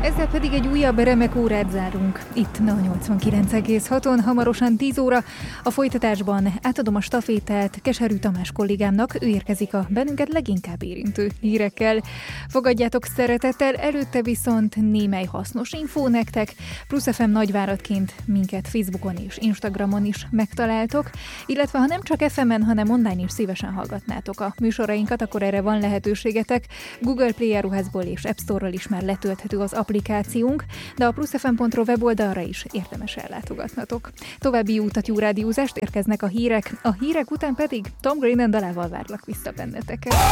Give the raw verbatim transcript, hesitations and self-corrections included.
Ezzel pedig egy újabb remek órát zárunk. Itt a nyolcvankilenc egész haton, hamarosan tíz óra. A folytatásban átadom a stafétát Keserű Tamás kollégámnak, ő érkezik a bennünket leginkább érintő hírekkel. Fogadjátok szeretettel, előtte viszont némely hasznos infó nektek, plusz ef em nagyváradként minket Facebookon és Instagramon is megtaláltok, illetve ha nem csak ef emen, hanem online is szívesen hallgatnátok a műsorainkat, akkor erre van lehetőségetek. Google Play áruházból és App Store-ról is már letölthető az applikációnk, de a plusz ef em pont ro weboldalra is érdemes ellátogatnatok. További jó utat, jó rádiózást, érkeznek a hírek, a hírek után pedig Tom Grennan dalával várlak vissza benneteket.